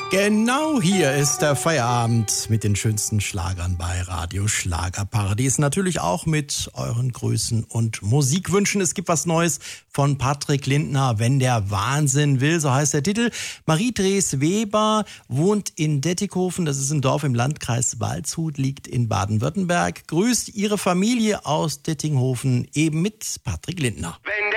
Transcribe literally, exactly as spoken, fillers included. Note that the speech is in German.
Genau, hier ist der Feierabend mit den schönsten Schlagern bei Radio Schlagerparadies. Natürlich auch mit euren Grüßen und Musikwünschen. Es gibt was Neues von Patrick Lindner, Wenn der Wahnsinn will, so heißt der Titel. Marie-Therese Weber wohnt in Dettighofen, das ist ein Dorf im Landkreis Waldshut, liegt in Baden-Württemberg. Grüßt ihre Familie aus Dettinghofen, eben mit Patrick Lindner. Wenn